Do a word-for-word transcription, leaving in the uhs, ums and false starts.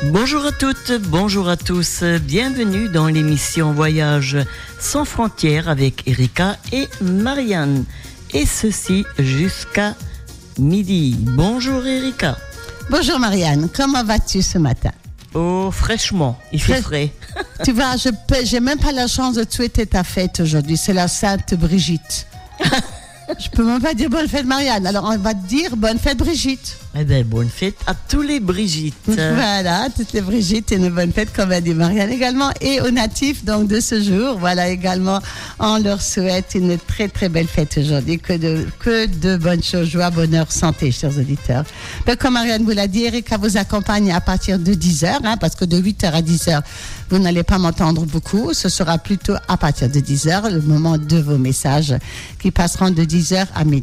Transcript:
Bonjour à toutes, bonjour à tous, bienvenue dans l'émission Voyage sans frontières avec Erika et Marianne. Et ceci jusqu'à midi. Bonjour Erika. Bonjour Marianne, comment vas-tu ce matin? Oh, fraîchement, il fait frais. Tu vois, je peux, j'ai même pas la chance de souhaiter ta fête aujourd'hui, c'est la Sainte Brigitte. Je peux même pas dire bonne fête Marianne, alors on va te dire bonne fête Brigitte. Eh bien, bonne fête à tous les Brigitte. Voilà, toutes les Brigitte et une bonne fête comme a dit Marianne également. Et aux natifs donc de ce jour, voilà également, on leur souhaite une très très belle fête aujourd'hui. Que de, que de bonnes choses, joie, bonheur, santé, chers auditeurs. Donc, comme Marianne vous l'a dit, Erika vous accompagne à partir de dix heures, hein, parce que de huit heures à dix heures, vous n'allez pas m'entendre beaucoup. Ce sera plutôt à partir de dix heures, le moment de vos messages qui passeront de dix heures à midi.